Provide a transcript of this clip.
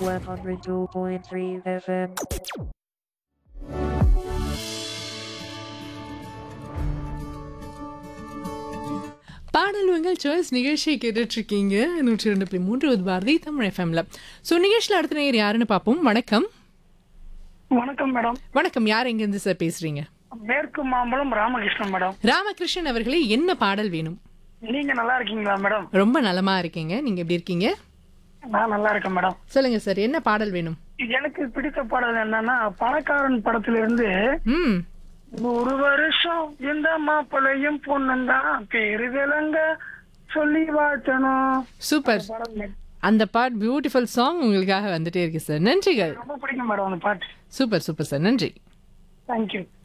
102.3 FM. பாடல் உங்கள் choice நிகழ்ச்சியை கேட்டுட்ருக்கீங்க 102.3 பாரதி தமிழ் எஃப்எம்ல. ஸோ நிகழ்ச்சியில் அடுத்த நேயர் யாருன்னு பார்ப்போம். வணக்கம். வணக்கம் மேடம். வணக்கம், யார் எங்கேருந்து சார் பேசுறீங்க? மேற்கு மாம்பலம் ராமகிருஷ்ணன் மேடம். ராமகிருஷ்ணன் அவர்களே, என்ன பாடல் வேணும்? நீங்க நல்லா இருக்கீங்களா மேடம்? ரொம்ப நலமா இருக்கீங்க, நீங்க எப்படி இருக்கீங்க? நான் நல்லா இருக்கேன் மேடம். சொல்லுங்க சார், என்ன பாடல் வேணும்? எனக்கு பிடித்த பாடல் என்னன்னா பணக்காரன் படத்துல இருந்து ம் 100 வருஷம் இந்த மாப்பிள்ளையும் பொண்ணும் தான் பேரு விளங்க சொல்லி வாழ்த்தணும். சூப்பர். பாடல் மேடம். அந்த பாட் பியூட்டிஃபுல் சாங் உங்களுக்காக வந்துட்டே இருக்கு சார். நன்றிகள். ரொம்ப பிடிக்கும் மேடம் அந்த பாட்டு. சூப்பர் சூப்பர் சார், நன்றி. தேங்க்யூ.